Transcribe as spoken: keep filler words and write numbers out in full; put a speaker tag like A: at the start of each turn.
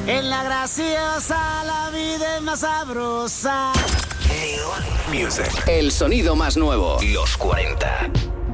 A: En la graciosa la vida es más sabrosa.
B: New Music. El sonido más nuevo. Los cuarenta.